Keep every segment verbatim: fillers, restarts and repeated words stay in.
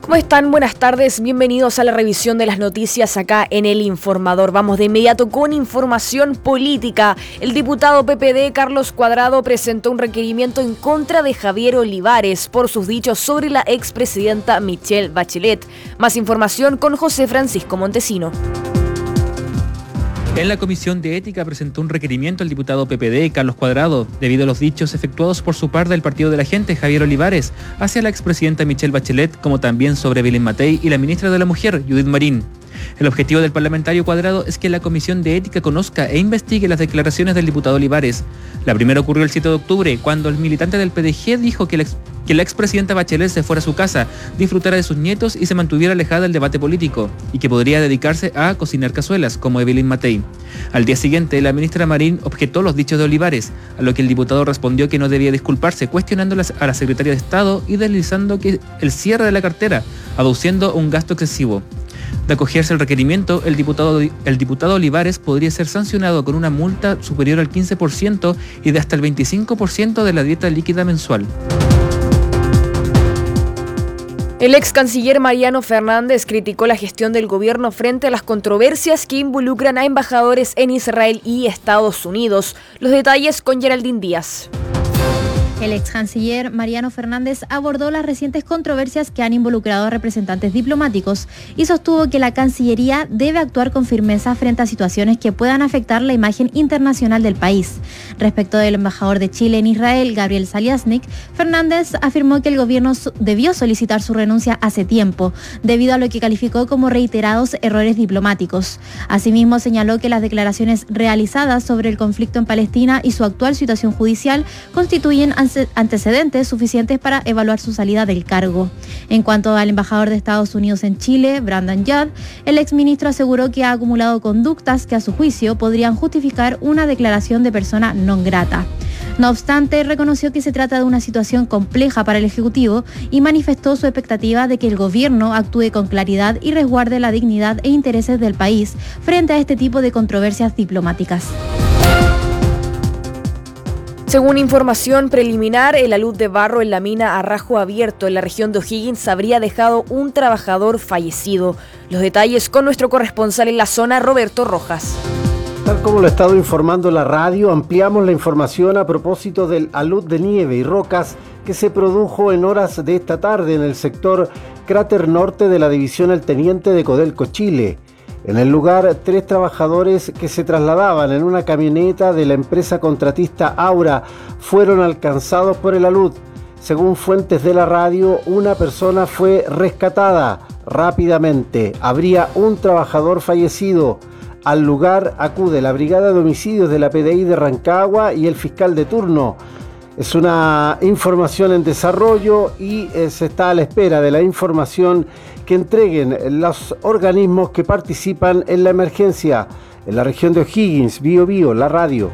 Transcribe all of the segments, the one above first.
¿Cómo están? Buenas tardes, bienvenidos a la revisión de las noticias acá en El Informador. Vamos de inmediato con información política. El diputado P P D Carlos Cuadrado presentó un requerimiento en contra de Javier Olivares por sus dichos sobre la expresidenta Michelle Bachelet. Más información con José Francisco Montesino. En la Comisión de Ética presentó un requerimiento al diputado P P D, Carlos Cuadrado, debido a los dichos efectuados por su par del Partido de la Gente, Javier Olivares, hacia la expresidenta Michelle Bachelet, como también sobre Belén Matei y la ministra de la Mujer, Judith Marín. El objetivo del parlamentario Cuadrado es que la Comisión de Ética conozca e investigue las declaraciones del diputado Olivares. La primera ocurrió el siete de octubre, cuando el militante del P D G dijo que la, ex, que la expresidenta Bachelet se fuera a su casa, disfrutara de sus nietos y se mantuviera alejada del debate político, y que podría dedicarse a cocinar cazuelas, como Evelyn Matei. Al día siguiente, la ministra Marín objetó los dichos de Olivares, a lo que el diputado respondió que no debía disculparse, cuestionándolas a la secretaria de Estado y deslizando que el cierre de la cartera, aduciendo un gasto excesivo. De acogerse el requerimiento, el diputado, el diputado Olivares podría ser sancionado con una multa superior al quince por ciento y de hasta el veinticinco por ciento de la dieta líquida mensual. El ex canciller Mariano Fernández criticó la gestión del gobierno frente a las controversias que involucran a embajadores en Israel y Estados Unidos. Los detalles con Geraldine Díaz. El ex canciller Mariano Fernández abordó las recientes controversias que han involucrado a representantes diplomáticos y sostuvo que la Cancillería debe actuar con firmeza frente a situaciones que puedan afectar la imagen internacional del país. Respecto del embajador de Chile en Israel, Gabriel Saliasnik, Fernández afirmó que el gobierno debió solicitar su renuncia hace tiempo, debido a lo que calificó como reiterados errores diplomáticos. Asimismo, señaló que las declaraciones realizadas sobre el conflicto en Palestina y su actual situación judicial constituyen antecedentes suficientes para evaluar su salida del cargo. En cuanto al embajador de Estados Unidos en Chile, Brandon Judd, el exministro aseguró que ha acumulado conductas que a su juicio podrían justificar una declaración de persona non grata. No obstante, reconoció que se trata de una situación compleja para el Ejecutivo y manifestó su expectativa de que el gobierno actúe con claridad y resguarde la dignidad e intereses del país frente a este tipo de controversias diplomáticas. Según información preliminar, el alud de barro en la mina Arrajo Abierto en la región de O'Higgins habría dejado un trabajador fallecido. Los detalles con nuestro corresponsal en la zona, Roberto Rojas. Tal como lo ha estado informando la radio, ampliamos la información a propósito del alud de nieve y rocas que se produjo en horas de esta tarde en el sector Cráter Norte de la división El Teniente de Codelco, Chile. En el lugar, tres trabajadores que se trasladaban en una camioneta de la empresa contratista Aura fueron alcanzados por el alud. Según fuentes de la radio, una persona fue rescatada rápidamente. Habría un trabajador fallecido. Al lugar acude la Brigada de Homicidios de la P D I de Rancagua y el fiscal de turno. Es una información en desarrollo y eh, se está a la espera de la información que entreguen los organismos que participan en la emergencia. En la región de O'Higgins, Bío Bío, la radio.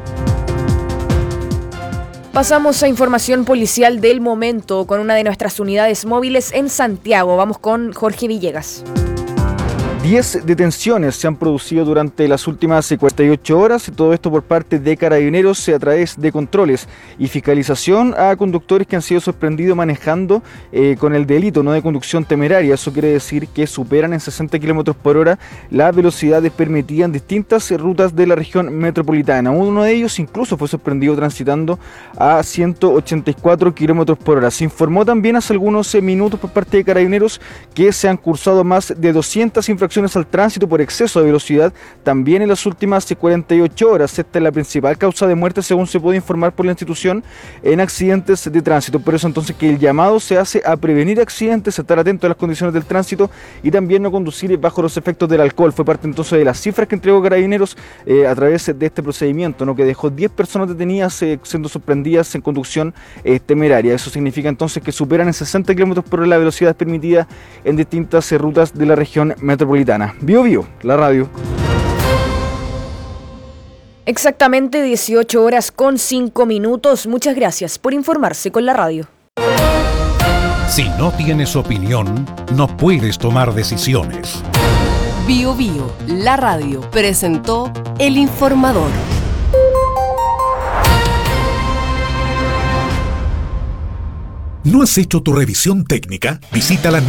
Pasamos a información policial del momento con una de nuestras unidades móviles en Santiago. Vamos con Jorge Villegas. Diez detenciones se han producido durante las últimas cuarenta y ocho horas, todo esto por parte de Carabineros a través de controles y fiscalización a conductores que han sido sorprendidos manejando eh, con el delito no de conducción temeraria. Eso quiere decir que superan en sesenta kilómetros por hora las velocidades permitidas en distintas rutas de la región metropolitana. Uno de ellos incluso fue sorprendido transitando a ciento ochenta y cuatro kilómetros por hora. Se informó también hace algunos minutos por parte de Carabineros que se han cursado más de doscientas infracciones al tránsito por exceso de velocidad también en las últimas cuarenta y ocho horas. Esta es la principal causa de muerte, según se puede informar por la institución, en accidentes de tránsito. Por eso entonces que el llamado se hace a prevenir accidentes, a estar atento a las condiciones del tránsito y también no conducir bajo los efectos del alcohol. Fue parte entonces de las cifras que entregó Carabineros eh, a través de este procedimiento, ¿no? Que dejó diez personas detenidas eh, siendo sorprendidas en conducción eh, temeraria. Eso significa entonces que superan en sesenta kilómetros por hora la velocidad permitida en distintas eh, rutas de la región metropolitana. Bío Bío, la radio. Exactamente dieciocho horas con cinco minutos. Muchas gracias por informarse con la radio. Si no tienes opinión, no puedes tomar decisiones. Bío Bío, la radio, presentó El Informador. ¿No has hecho tu revisión técnica? Visita la